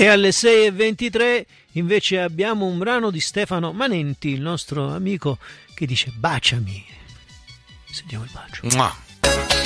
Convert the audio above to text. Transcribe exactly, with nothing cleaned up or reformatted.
E alle sei e ventitré invece abbiamo un brano di Stefano Manenti, il nostro amico, che dice baciami. Sentiamo il bacio. Mua.